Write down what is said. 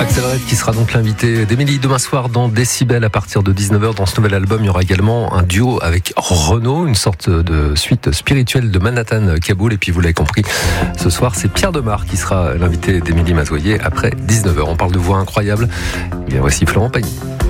Axel Red qui sera donc l'invité d'Émilie demain soir dans Décibel à partir de 19h. Dans ce nouvel album, il y aura également un duo avec Renaud, une sorte de suite spirituelle de Manhattan Kaboul. Et puis vous l'avez compris, ce soir c'est Pierre Demar qui sera l'invité d'Émilie Mazoyer après 19h. On parle de voix incroyable. Et bien voici Florent Pagny.